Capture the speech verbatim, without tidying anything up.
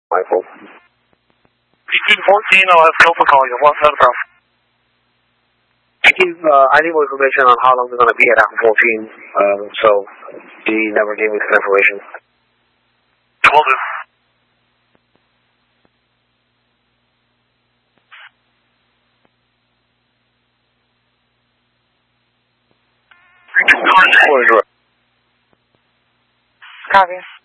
My fault. eighteen fourteen, I'll have Alpha call you. What's that about? I give, uh, I need more information on how long they're going to be at Alpha fourteen, uh, so he never gave me some information. Will do. Copy.